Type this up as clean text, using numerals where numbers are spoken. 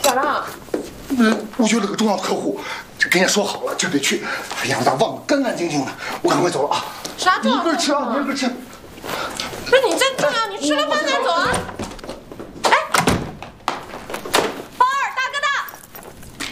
咋了？ 我约了个重要的客户，跟人家说好了，就得去。哎呀，我咋忘了，干干净净的。我赶快走了啊！ 啥重要？ 你一个人吃啊，你一个人吃。 不是你真重要，你吃了饭再走啊！